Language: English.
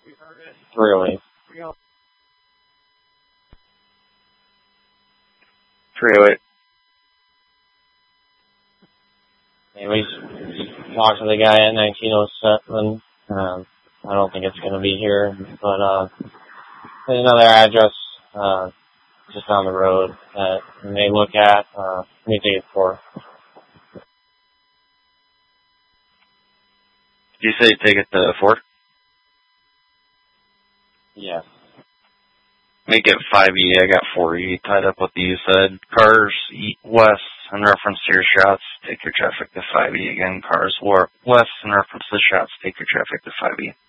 308. 308. And we talked to the guy at 1907. I don't think it's going to be here, but there's another address just down the road that you may look at. Let me take it for. Did you say take it to Ford? Yes. Make it 5E. I got 4E tied up with you said. Cars west in reference to your shots, take your traffic to 5E again. Cars west in reference to the shots, take your traffic to 5E.